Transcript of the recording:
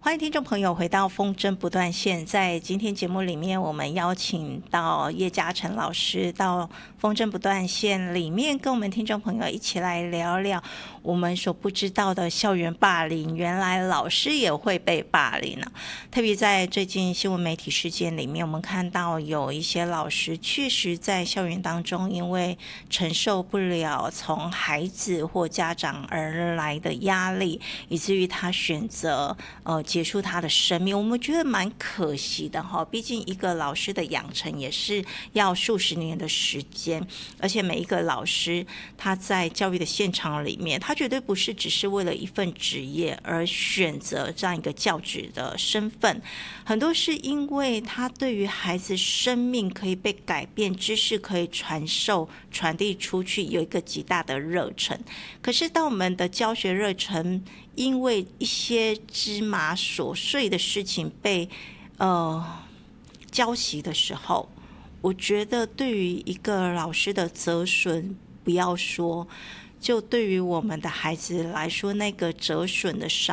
欢迎听众朋友回到风筝不断线。在今天节目里面，我们邀请到叶嘉诚老师到风筝不断线里面，跟我们听众朋友一起来聊聊我们所不知道的校园霸凌。原来老师也会被霸凌啊！特别在最近新闻媒体事件里面，我们看到有一些老师确实在校园当中，因为承受不了从孩子或家长而来的压力，以至于他选择结束他的生命。我们觉得蛮可惜的哈，毕竟一个老师的养成也是要数十年的时间，而且每一个老师他在教育的现场里面，他绝对不是只是为了一份职业而选择这样一个教职的身份，很多是因为他对于孩子生命可以被改变，知识可以传授传递出去，有一个极大的热忱。可是当我们的教学热忱因为一些芝麻琐碎的事情被浇熄的时候，我觉得对于一个老师的折损，不要说，就对于我们的孩子来说，那个折损的伤